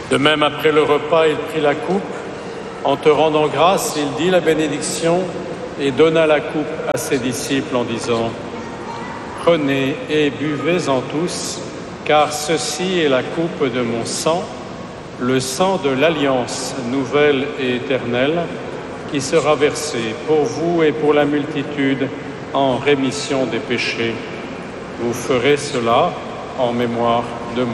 De même, après le repas, il prit la coupe. En te rendant grâce, il dit la bénédiction et donna la coupe à ses disciples en disant : « Prenez et buvez-en tous, car ceci est la coupe de mon sang, le sang de l'alliance nouvelle et éternelle, qui sera versé pour vous et pour la multitude en rémission des péchés. Vous ferez cela en mémoire de moi. »